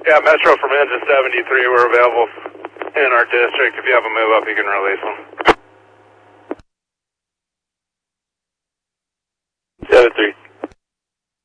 Yeah, Metro from Engine 73, we're available in our district. If you have a move up, you can release them.